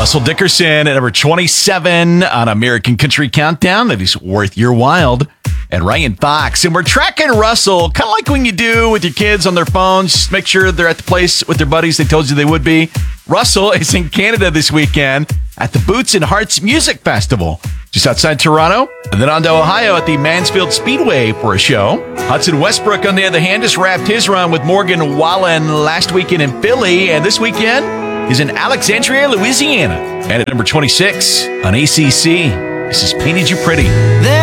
Russell Dickerson at number 27 on American Country Countdown. That is Worth Your Wild. And Ryan Fox. And we're tracking Russell, kind of like when you do with your kids on their phones. Just make sure they're at the place with their buddies they told you they would be. Russell is in Canada this weekend at the Boots and Hearts Music Festival, just outside Toronto. And then on to Ohio at the Mansfield Speedway for a show. Hudson Westbrook, on the other hand, just wrapped his run with Morgan Wallen last weekend in Philly. And this weekend is in Alexandria, Louisiana. And at number 26 on ACC, this is Painted You Pretty.